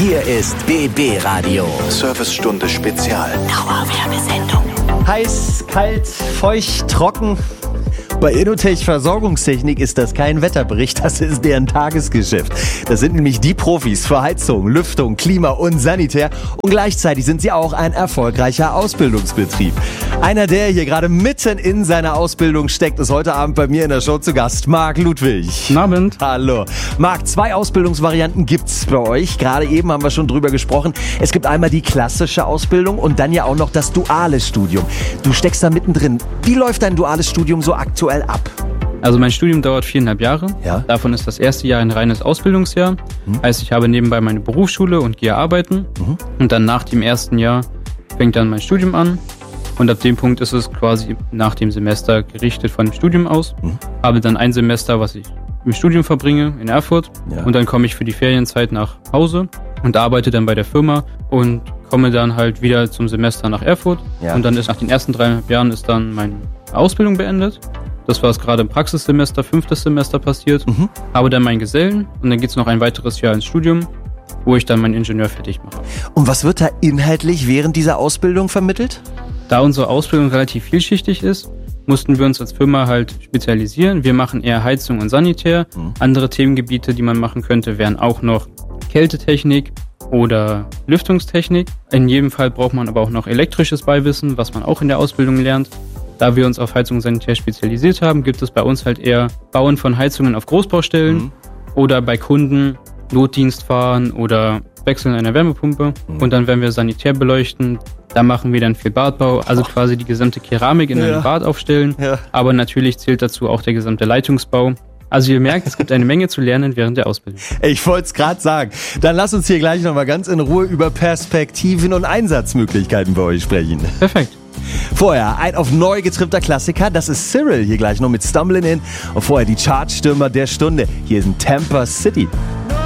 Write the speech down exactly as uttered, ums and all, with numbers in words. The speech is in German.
Hier ist B B Radio. Servicestunde Spezial. Dauerwerbesendung. Heiß, kalt, feucht, trocken. Bei Inotech Versorgungstechnik ist das kein Wetterbericht, das ist deren Tagesgeschäft. Das sind nämlich die Profis für Heizung, Lüftung, Klima und Sanitär. Und gleichzeitig sind sie auch ein erfolgreicher Ausbildungsbetrieb. Einer, der hier gerade mitten in seiner Ausbildung steckt, ist heute Abend bei mir in der Show zu Gast, Marc Ludwig. Guten Abend. Hallo. Marc, zwei Ausbildungsvarianten gibt's bei euch. Gerade eben haben wir schon drüber gesprochen. Es gibt einmal die klassische Ausbildung und dann ja auch noch das duale Studium. Du steckst da mittendrin. Wie läuft dein duales Studium so aktuell ab? Also mein Studium dauert viereinhalb Jahre. Ja. Davon ist das erste Jahr ein reines Ausbildungsjahr. Mhm. Heißt, ich habe nebenbei meine Berufsschule und gehe arbeiten. Mhm. Und dann nach dem ersten Jahr fängt dann mein Studium an. Und ab dem Punkt ist es quasi nach dem Semester gerichtet von dem Studium aus. Mhm. Habe dann ein Semester, was ich im Studium verbringe in Erfurt. Ja. Und dann komme ich für die Ferienzeit nach Hause und arbeite dann bei der Firma und komme dann halt wieder zum Semester nach Erfurt. Ja. Und dann ist nach den ersten dreieinhalb Jahren ist dann meine Ausbildung beendet. Das war es gerade im Praxissemester, fünftes Semester passiert. Mhm. Habe dann meinen Gesellen und dann geht es noch ein weiteres Jahr ins Studium, wo ich dann meinen Ingenieur fertig mache. Und was wird da inhaltlich während dieser Ausbildung vermittelt? Da unsere Ausbildung relativ vielschichtig ist, mussten wir uns als Firma halt spezialisieren. Wir machen eher Heizung und Sanitär. Mhm. Andere Themengebiete, die man machen könnte, wären auch noch Kältetechnik oder Lüftungstechnik. In jedem Fall braucht man aber auch noch elektrisches Beiwissen, was man auch in der Ausbildung lernt. Da wir uns auf Heizung und Sanitär spezialisiert haben, gibt es bei uns halt eher Bauen von Heizungen auf Großbaustellen mhm. oder bei Kunden Notdienst fahren oder Wechseln einer Wärmepumpe. Mhm. Und dann werden wir Sanitär beleuchten. Da machen wir dann viel Badbau, also oh. quasi die gesamte Keramik in ja. einem Bad aufstellen. Ja. Aber natürlich zählt dazu auch der gesamte Leitungsbau. Also ihr merkt, es gibt eine Menge zu lernen während der Ausbildung. Ich wollte es gerade sagen. Dann lass uns hier gleich nochmal ganz in Ruhe über Perspektiven und Einsatzmöglichkeiten bei euch sprechen. Perfekt. Vorher ein auf neu getrimmter Klassiker, das ist Cyril hier gleich noch mit Stumbling In. Und vorher die Chartstürmer der Stunde. Hier sind Tampa City.